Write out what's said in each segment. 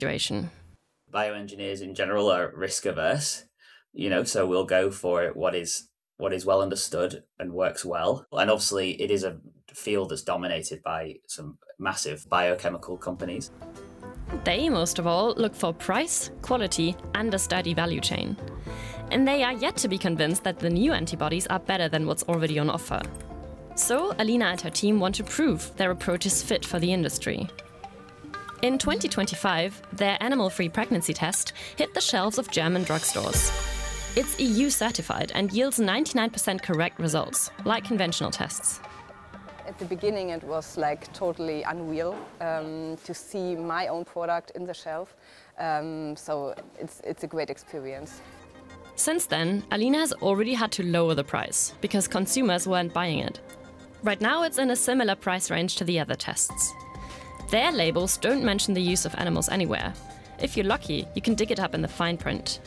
situation. Bioengineers in general are risk averse, so we'll go for what is well understood and works well. And obviously it is a field that's dominated by some massive biochemical companies. They, most of all, look for price, quality, and a steady value chain. And they are yet to be convinced that the new antibodies are better than what's already on offer. So Alina and her team want to prove their approach is fit for the industry. In 2025, their animal-free pregnancy test hit the shelves of German drugstores. It's EU certified and yields 99% correct results, like conventional tests. At the beginning it was like totally unreal to see my own product in the shelf, so it's a great experience. Since then, Alina has already had to lower the price because consumers weren't buying it. Right now it's in a similar price range to the other tests. Their labels don't mention the use of animals anywhere. If you're lucky, you can dig it up in the fine print.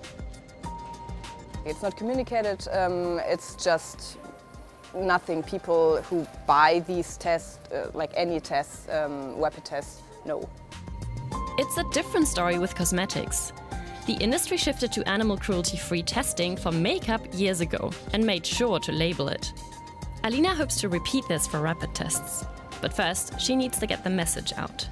It's not communicated, it's just nothing. People who buy these tests, like any tests, rapid tests, know. It's a different story with cosmetics. The industry shifted to animal cruelty-free testing for makeup years ago and made sure to label it. Alina hopes to repeat this for rapid tests. But first, she needs to get the message out.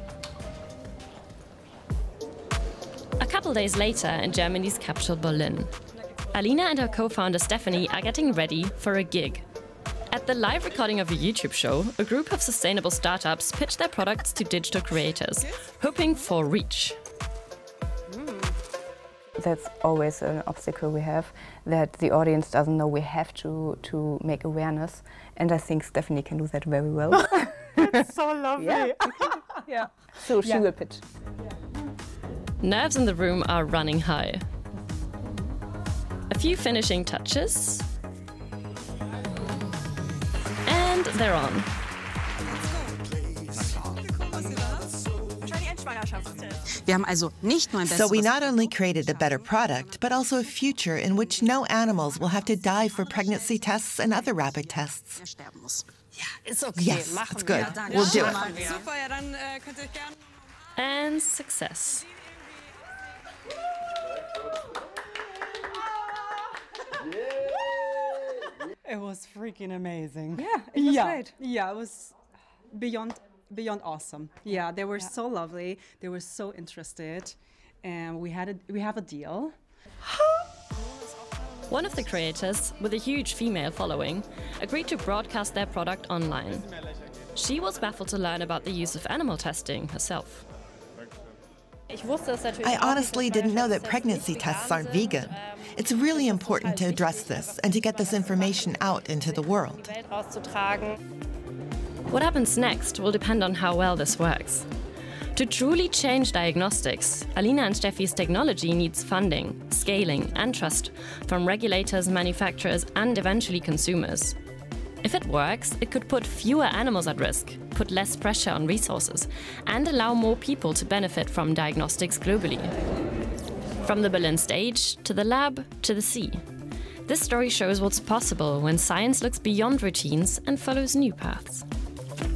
A couple days later in Germany's capital, Berlin, Alina and her co-founder Stephanie are getting ready for a gig. At the live recording of a YouTube show, a group of sustainable startups pitch their products to digital creators, hoping for reach. That's always an obstacle we have, that the audience doesn't know we have to make awareness. And I think Stephanie can do that very well. That's so lovely. Yeah. So she will pitch. Nerves in the room are running high. A few finishing touches. And they're on. So we not only created a better product, but also a future in which no animals will have to die for pregnancy tests and other rapid tests. Yes, it's good. We'll do it. And success. It was freaking amazing. Yeah, it was great. Yeah, it was beyond awesome. Yeah, they were so lovely. They were so interested, and we have a deal. One of the creators, with a huge female following, agreed to broadcast their product online. She was baffled to learn about the use of animal testing herself. I honestly didn't know that pregnancy tests aren't vegan. It's really important to address this and to get this information out into the world. What happens next will depend on how well this works. To truly change diagnostics, Alina and Steffi's technology needs funding, scaling, and trust from regulators, manufacturers, and eventually consumers. If it works, it could put fewer animals at risk, put less pressure on resources, and allow more people to benefit from diagnostics globally. From the Berlin stage, to the lab, to the sea. This story shows what's possible when science looks beyond routines and follows new paths.